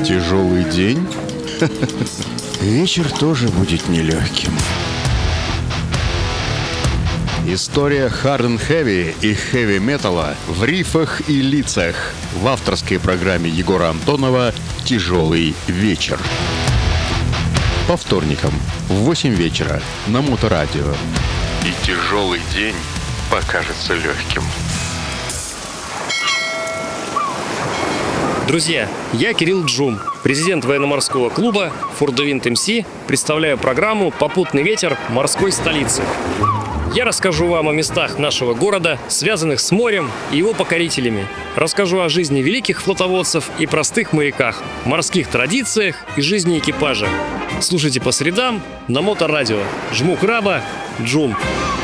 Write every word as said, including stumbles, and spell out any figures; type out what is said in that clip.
Тяжелый день? Вечер тоже будет нелегким. История Hard and Heavy и хэви-металла в рифах и лицах в авторской программе Егора Антонова «Тяжелый вечер». По вторникам в восемь вечера на Моторадио. И тяжелый день покажется легким. Друзья, я Кирилл Джум, президент военно-морского клуба Фордвинд эм си, представляю программу «Попутный ветер морской столицы». Я расскажу вам о местах нашего города, связанных с морем и его покорителями. Расскажу о жизни великих флотоводцев и простых моряках, морских традициях и жизни экипажа. Слушайте по средам на Моторадио. Жму краба, Джум.